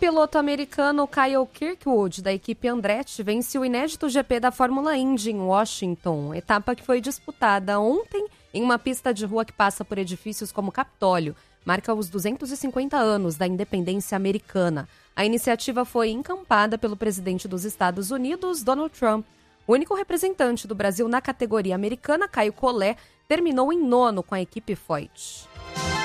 piloto americano Kyle Kirkwood, da equipe Andretti, vence o inédito GP da Fórmula Indy em Washington, etapa que foi disputada ontem em uma pista de rua que passa por edifícios como Capitólio, marca os 250 anos da independência americana. A iniciativa foi encampada pelo presidente dos Estados Unidos, Donald Trump. O único representante do Brasil na categoria americana, Caio Collet, terminou em 9º com a equipe Foyt.